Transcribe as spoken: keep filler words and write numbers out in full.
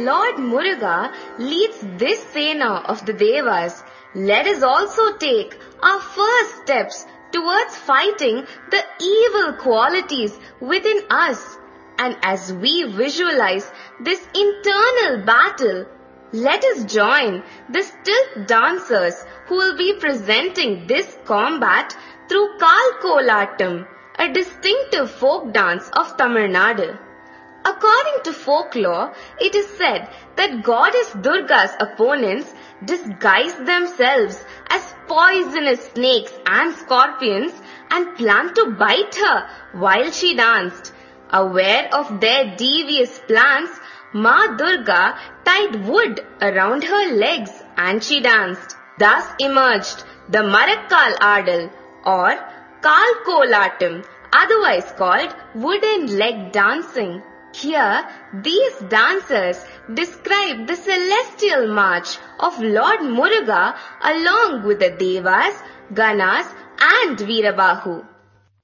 Lord Muruga leads this Sena of the Devas, let us also take our first steps towards fighting the evil qualities within us. And as we visualize this internal battle, let us join the stilt dancers who will be presenting this combat through Kalkolatam, a distinctive folk dance of Tamil Nadu. According to folklore, it is said that Goddess Durga's opponents disguised themselves as poisonous snakes and scorpions and planned to bite her while she danced. Aware of their devious plans, Ma Durga tied wood around her legs and she danced. Thus emerged the Marakkal Adal or Kalkolatam, otherwise called wooden leg dancing. Here, these dancers describe the celestial march of Lord Muruga along with the Devas, Ganas and Veerabahu.